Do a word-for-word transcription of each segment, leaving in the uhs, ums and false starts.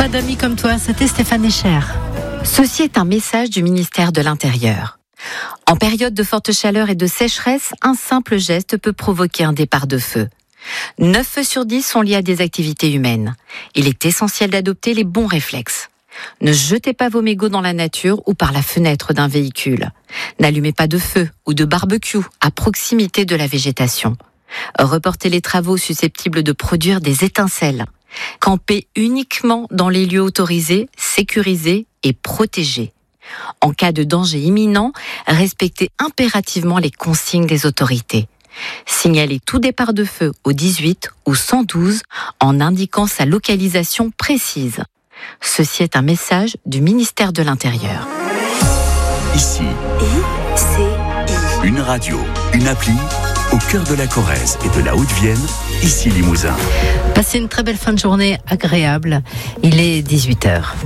Pas d'amis comme toi, c'était Stéphane Echer. Ceci est un message du ministère de l'Intérieur. En période de forte chaleur et de sécheresse, un simple geste peut provoquer un départ de feu. neuf feux sur dix sont liés à des activités humaines. Il est essentiel d'adopter les bons réflexes. Ne jetez pas vos mégots dans la nature ou par la fenêtre d'un véhicule. N'allumez pas de feu ou de barbecue à proximité de la végétation. Reportez les travaux susceptibles de produire des étincelles. Campez uniquement dans les lieux autorisés, sécurisés et protégés. En cas de danger imminent, respectez impérativement les consignes des autorités. Signalez tout départ de feu au dix-huit ou cent douze en indiquant sa localisation précise. Ceci est un message du ministère de l'Intérieur. Ici, I C I. Une radio, une appli, au cœur de la Corrèze et de la Haute-Vienne, ici Limousin. Passez une très belle fin de journée agréable. Il est dix-huit heures.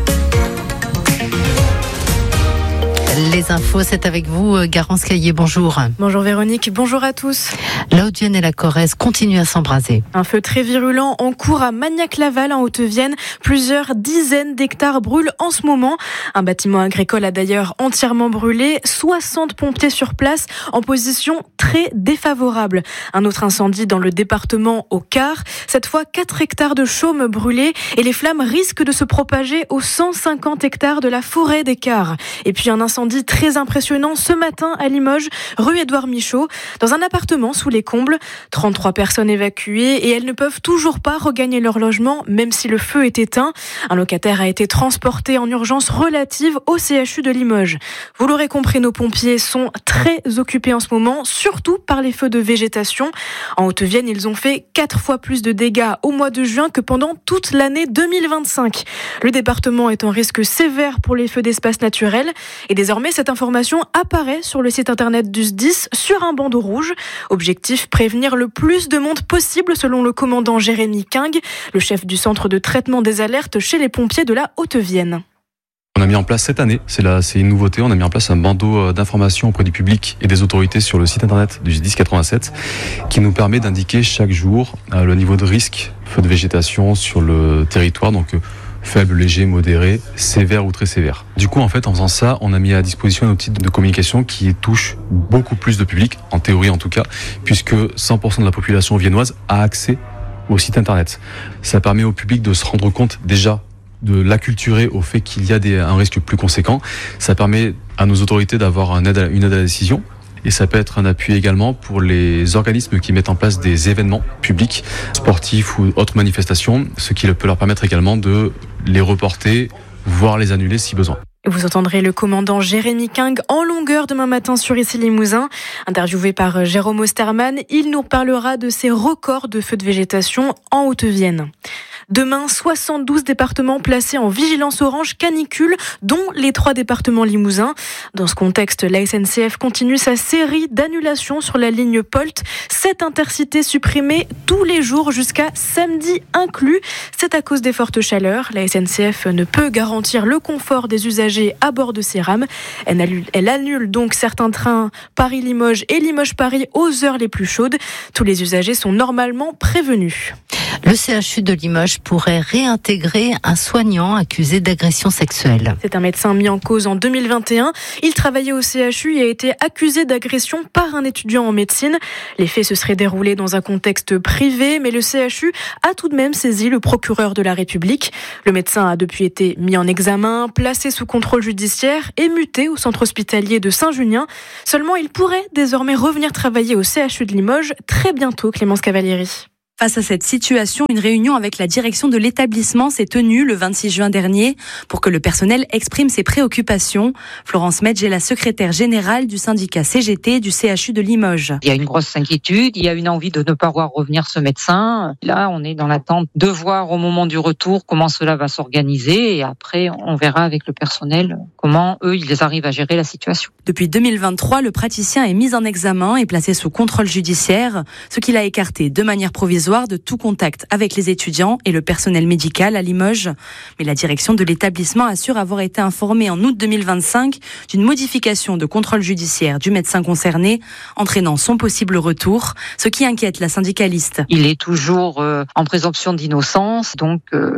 Les infos, c'est avec vous, Garance Caillé, bonjour. Bonjour Véronique, bonjour à tous. La Haute-Vienne et la Corrèze continuent à s'embraser. Un feu très virulent en cours à Magnac-Laval en Haute-Vienne. Plusieurs dizaines d'hectares brûlent en ce moment. Un bâtiment agricole a d'ailleurs entièrement brûlé. soixante pompiers sur place en position très défavorable. Un autre incendie dans le département au Car. Cette fois, quatre hectares de chaume brûlés et les flammes risquent de se propager aux cent cinquante hectares de la forêt des Cars. Et puis un incendie très impressionnant ce matin à Limoges, rue Édouard Michaud, dans un appartement sous les combles. trente-trois personnes évacuées et elles ne peuvent toujours pas regagner leur logement, même si le feu est éteint. Un locataire a été transporté en urgence relative au C H U de Limoges. Vous l'aurez compris, nos pompiers sont très occupés en ce moment, surtout par les feux de végétation. En Haute-Vienne, ils ont fait quatre fois plus de dégâts au mois de juin que pendant toute l'année deux mille vingt-cinq. Le département est en risque sévère pour les feux d'espace naturel et des Désormais, cette information apparaît sur le site internet du S D I S sur un bandeau rouge. Objectif, prévenir le plus de monde possible selon le commandant Jérémy King, le chef du centre de traitement des alertes chez les pompiers de la Haute-Vienne. On a mis en place cette année, c'est, la, c'est une nouveauté, on a mis en place un bandeau d'information auprès du public et des autorités sur le site internet du S D I S quatre-vingt-sept qui nous permet d'indiquer chaque jour euh, le niveau de risque, feu de végétation sur le territoire, donc euh, faible, léger, modéré, sévère ou très sévère. Du coup, en fait, en faisant ça, on a mis à disposition un outil de communication qui touche beaucoup plus de public, en théorie en tout cas, puisque cent pour cent de la population viennoise a accès au site internet. Ça permet au public de se rendre compte déjà de l'acculturer au fait qu'il y a des, un risque plus conséquent. Ça permet à nos autorités d'avoir une aide à, une aide à la décision. Et ça peut être un appui également pour les organismes qui mettent en place des événements publics, sportifs ou autres manifestations, ce qui peut leur permettre également de les reporter, voire les annuler si besoin. Vous entendrez le commandant Jérémy King en longueur demain matin sur Ici Limousin. Interviewé par Jérôme Osterman, il nous parlera de ses records de feux de végétation en Haute-Vienne. Demain, soixante-douze départements placés en vigilance orange canicule, dont les trois départements limousins. Dans ce contexte, la S N C F continue sa série d'annulations sur la ligne Polt. Sept intercités supprimées tous les jours jusqu'à samedi inclus. C'est à cause des fortes chaleurs. La S N C F ne peut garantir le confort des usagers à bord de ces rames. Elle annule, elle annule donc certains trains Paris-Limoges et Limoges-Paris aux heures les plus chaudes. Tous les usagers sont normalement prévenus. Le C H U de Limoges pourrait réintégrer un soignant accusé d'agression sexuelle. C'est un médecin mis en cause en deux mille vingt et un. Il travaillait au C H U et a été accusé d'agression par un étudiant en médecine. Les faits se seraient déroulés dans un contexte privé, mais le C H U a tout de même saisi le procureur de la République. Le médecin a depuis été mis en examen, placé sous contrôle judiciaire et muté au centre hospitalier de Saint-Junien. Seulement, il pourrait désormais revenir travailler au C H U de Limoges très bientôt, Clémence Cavalieri. Face à cette situation, une réunion avec la direction de l'établissement s'est tenue le vingt-six juin dernier pour que le personnel exprime ses préoccupations. Florence Medge est la secrétaire générale du syndicat C G T du C H U de Limoges. Il y a une grosse inquiétude, il y a une envie de ne pas voir revenir ce médecin. Là, on est dans l'attente de voir au moment du retour comment cela va s'organiser et après, on verra avec le personnel comment eux, ils arrivent à gérer la situation. Depuis deux mille vingt-trois, le praticien est mis en examen et placé sous contrôle judiciaire, ce qui l'a écarté de manière provisoire de tout contact avec les étudiants et le personnel médical à Limoges. Mais la direction de l'établissement assure avoir été informée en août deux mille vingt-cinq d'une modification de contrôle judiciaire du médecin concerné, entraînant son possible retour, ce qui inquiète la syndicaliste. Il est toujours euh, en présomption d'innocence, donc euh,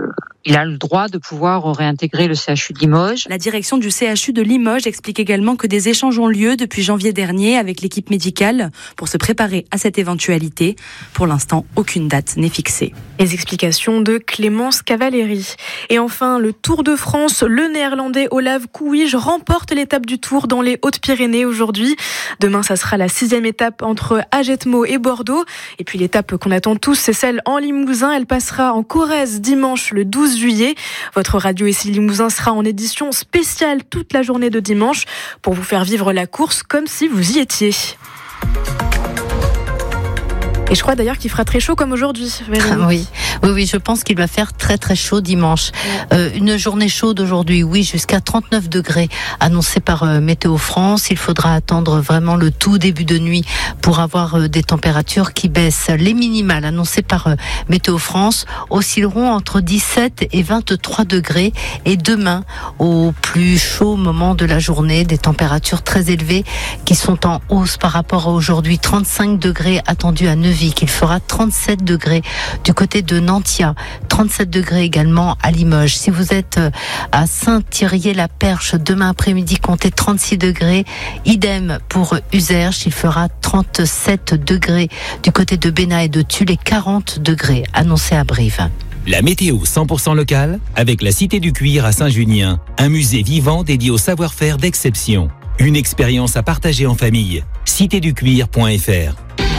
il a le droit de pouvoir réintégrer le C H U de Limoges. La direction du C H U de Limoges explique également que des échanges ont lieu depuis janvier dernier avec l'équipe médicale pour se préparer à cette éventualité. Pour l'instant, aucune date n'est fixée. Les explications de Clémence Cavalieri. Et enfin, le Tour de France, le néerlandais Olav Kouij remporte l'étape du Tour dans les Hautes-Pyrénées aujourd'hui. Demain, ça sera la sixième étape entre Agetmo et Bordeaux. Et puis l'étape qu'on attend tous, c'est celle en Limousin. Elle passera en Corrèze dimanche le douze juillet. Votre radio ici Limousin sera en édition spéciale toute la journée de dimanche pour vous faire vivre la course comme si vous y étiez. Et je crois d'ailleurs qu'il fera très chaud comme aujourd'hui. Ah, oui, oui, oui, je pense qu'il va faire très très chaud dimanche. Euh, une journée chaude aujourd'hui, oui, jusqu'à trente-neuf degrés annoncé par euh, Météo France. Il faudra attendre vraiment le tout début de nuit pour avoir euh, des températures qui baissent. Les minimales annoncées par euh, Météo France oscilleront entre dix-sept et vingt-trois degrés. Et demain, au plus chaud moment de la journée, des températures très élevées qui sont en hausse par rapport à aujourd'hui. trente-cinq degrés attendus à Neuville. Qu'il fera trente-sept degrés du côté de Nantia, trente-sept degrés également à Limoges. Si vous êtes à Saint-Thirier-la-Perche, demain après-midi, comptez trente-six degrés. Idem pour Uzerche, il fera trente-sept degrés du côté de Bénat et de Tulle et quarante degrés annoncés à Brive. La météo cent pour cent locale avec la Cité du Cuir à Saint-Junien, un musée vivant dédié au savoir-faire d'exception. Une expérience à partager en famille. cité du cuir point f r.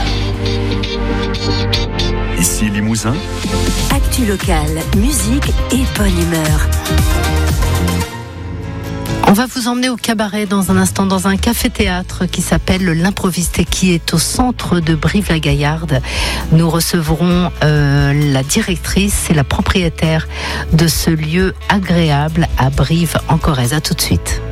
Ici Limousin. Actu locale, musique et bonne humeur. On va vous emmener au cabaret dans un instant, dans un café-théâtre qui s'appelle l'Improviste et qui est au centre de Brive-la-Gaillarde. Nous recevrons euh, la directrice et la propriétaire de ce lieu agréable à Brive en Corrèze. À tout de suite.